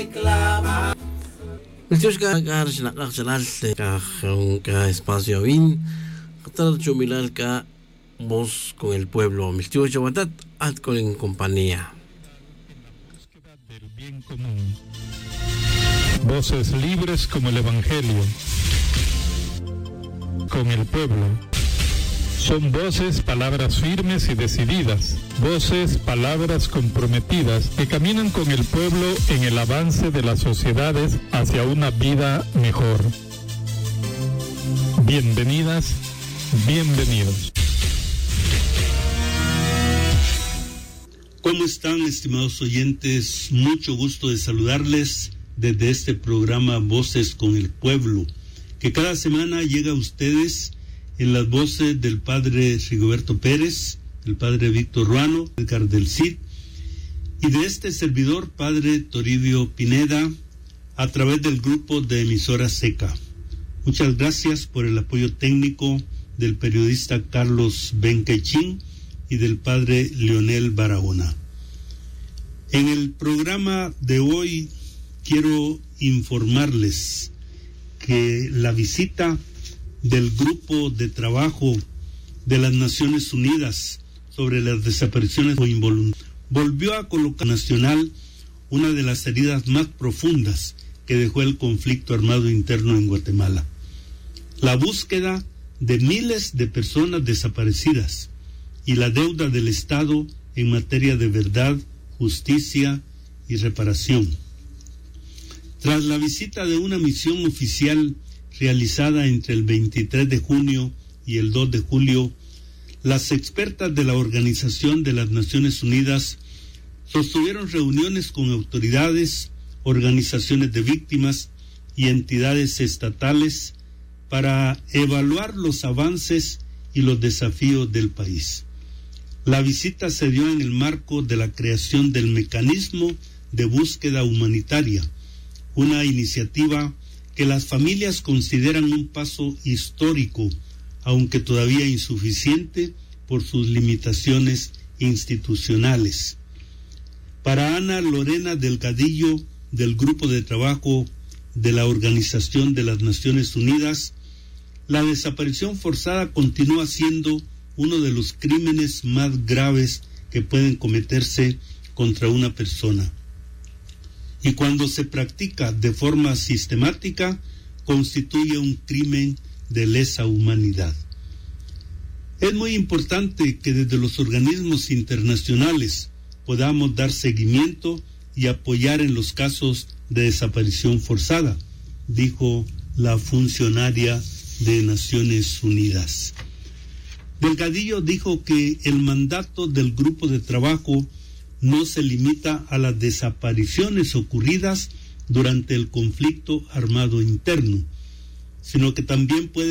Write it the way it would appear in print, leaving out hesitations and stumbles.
ka espacio win katal chumilal ka voz con el pueblo Miltiwa Chawatat at con en compañía del bien común. Voces libres como el Evangelio con el pueblo. Son voces, palabras firmes y decididas, voces, palabras comprometidas que caminan con el pueblo en el avance de las sociedades hacia una vida mejor. Bienvenidas, bienvenidos. ¿Cómo están, estimados oyentes? Mucho gusto de saludarles desde este programa Voces con el Pueblo, que cada semana llega a ustedes en las voces del padre Rigoberto Pérez, el padre Víctor Ruano, Edgar del Cid, y de este servidor, padre Toribio Pineda, a través del grupo de emisora SECA. Muchas gracias por el apoyo técnico del periodista Carlos Benquechín y del padre Leonel Barahona. En el programa de hoy quiero informarles que la visita del grupo de trabajo de las Naciones Unidas sobre las desapariciones involuntarias volvió a colocar nacional una de las heridas más profundas que dejó el conflicto armado interno en Guatemala. La búsqueda de miles de personas desaparecidas y la deuda del Estado en materia de verdad, justicia y reparación. Tras la visita de una misión oficial realizada entre el 23 de junio y el 2 de julio, las expertas de la Organización de las Naciones Unidas sostuvieron reuniones con autoridades, organizaciones de víctimas y entidades estatales para evaluar los avances y los desafíos del país. La visita se dio en el marco de la creación del Mecanismo de Búsqueda Humanitaria, una iniciativa que las familias consideran un paso histórico, aunque todavía insuficiente por sus limitaciones institucionales. Para Ana Lorena Delgadillo, del Grupo de Trabajo de la Organización de las Naciones Unidas, la desaparición forzada continúa siendo uno de los crímenes más graves que pueden cometerse contra una persona. Y cuando se practica de forma sistemática, constituye un crimen de lesa humanidad. Es muy importante que desde los organismos internacionales podamos dar seguimiento y apoyar en los casos de desaparición forzada, dijo la funcionaria de Naciones Unidas. Delgadillo dijo que el mandato del grupo de trabajo no se limita a las desapariciones ocurridas durante el conflicto armado interno, sino que también puede